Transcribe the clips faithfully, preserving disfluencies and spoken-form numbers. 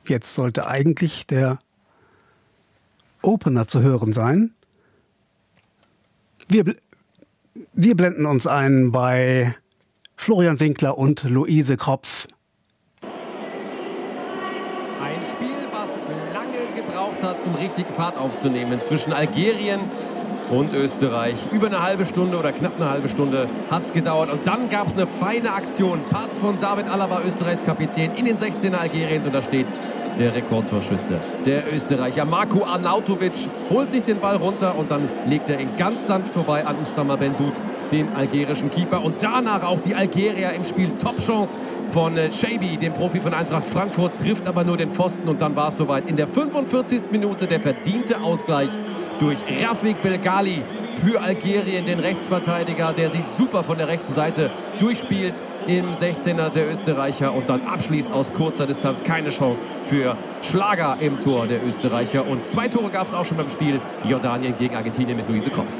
Jetzt sollte eigentlich der Opener zu hören sein. Wir, wir blenden uns ein bei Florian Winkler und Luise Kropf. Ein Spiel, was lange gebraucht hat, um richtig Fahrt aufzunehmen zwischen Algerien und Österreich. Über eine halbe Stunde oder knapp eine halbe Stunde hat es gedauert. Und dann gab es eine feine Aktion. Pass von David Alaba, Österreichs Kapitän, in den sechzehner Algeriens. Und da steht der Rekordtorschütze, der Österreicher Marko Arnautovic, holt sich den Ball runter und dann legt er ihn ganz sanft vorbei an Oussama Bendoud, den algerischen Keeper. Und danach auch die Algerier im Spiel. Top-Chance von äh, Chaibi, dem Profi von Eintracht Frankfurt, trifft aber nur den Pfosten. Und dann war es soweit. In der fünfundvierzigsten Minute der verdiente Ausgleich durch Rafik Belgali für Algerien, den Rechtsverteidiger, der sich super von der rechten Seite durchspielt im sechzehner der Österreicher und dann abschließt aus kurzer Distanz. Keine Chance für Schlager im Tor der Österreicher. Und zwei Tore gab es auch schon beim Spiel Jordanien gegen Argentinien mit Luise Kropf.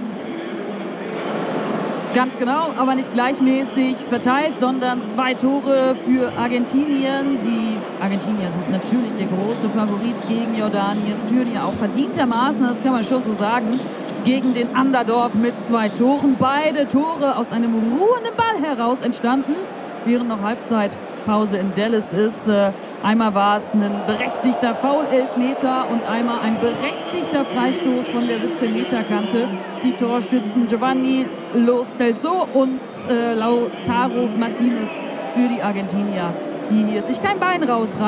Ganz genau, aber nicht gleichmäßig verteilt, sondern zwei Tore für Argentinien. Die Argentinier sind natürlich der große Favorit gegen Jordanien, führen ja auch verdientermaßen, das kann man schon so sagen, gegen den Underdog mit zwei Toren. Beide Tore aus einem ruhenden Ball heraus entstanden, während noch Halbzeitpause in Dallas ist. Einmal war es ein berechtigter Foul-Elfmeter und einmal ein berechtigter Freistoß von der siebzehn-Meter-Kante. Die Torschützen Giovanni Lo Celso und äh, Lautaro Martinez für die Argentinier, die hier sich kein Bein rausreißen.